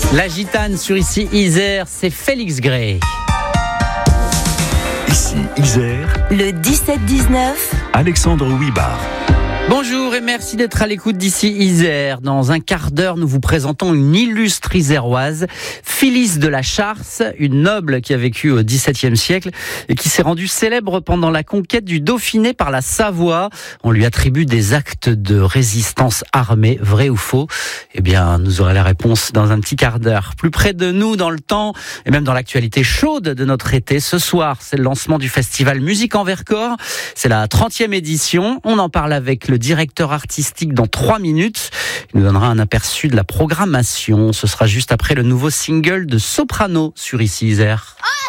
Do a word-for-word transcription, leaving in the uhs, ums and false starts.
La gitane sur Ici Isère, c'est Félix Gray. Ici Isère, le dix-sept dix-neuf, Alexandre Huibard. Bonjour et merci d'être à l'écoute d'Ici Isère. Dans un quart d'heure, nous vous présentons une illustre iséroise, Phyllis de la Charce, une noble qui a vécu au dix-septième siècle et qui s'est rendue célèbre pendant la conquête du Dauphiné par la Savoie. On lui attribue des actes de résistance armée, vrai ou faux? Eh bien, nous aurons la réponse dans un petit quart d'heure. Plus près de nous, dans le temps et même dans l'actualité chaude de notre été, ce soir, c'est le lancement du festival Musique en Vercors. C'est la trentième édition. On en parle avec le directeur artistique dans trois minutes. Il nous donnera un aperçu de la programmation. Ce sera juste après le nouveau single de Soprano sur Ici Isère.